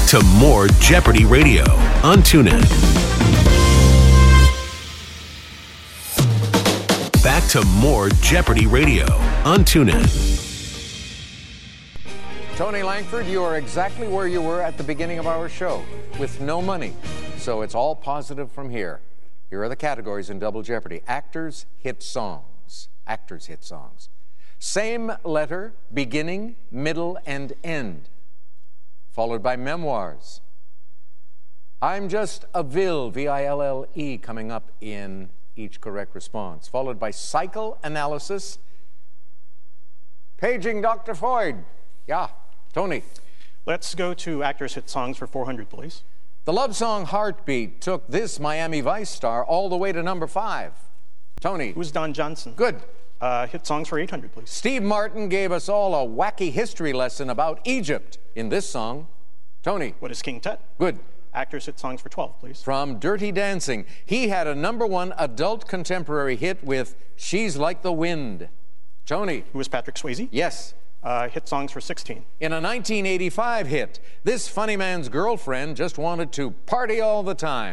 to more Jeopardy Radio on TuneIn. Back to more Jeopardy Radio on TuneIn. Tony Langford, you are exactly where you were at the beginning of our show, with no money. So it's all positive from here. Here are the categories in Double Jeopardy. Actors, hit songs. Actors, hit songs. Same letter, beginning, middle, and end. Followed by memoirs. I'm Just a Ville, V-I-L-L-E, coming up in each correct response. Followed by psychoanalysis. Paging Dr. Freud. Yeah, Tony. Let's go to actors' hit songs for 400, please. The love song Heartbeat took this Miami Vice star all the way to number 5. Tony. Who's Don Johnson? Good. Hit songs for 800, please. Steve Martin gave us all a wacky history lesson about Egypt in this song. Tony. What is King Tut? Good. Actors' hit songs for 12, please. From Dirty Dancing, he had a #1 adult contemporary hit with She's Like the Wind. Tony. Who is Patrick Swayze? Yes. Hit songs for 16. In a 1985 hit, this funny man's girlfriend just wanted to party all the time.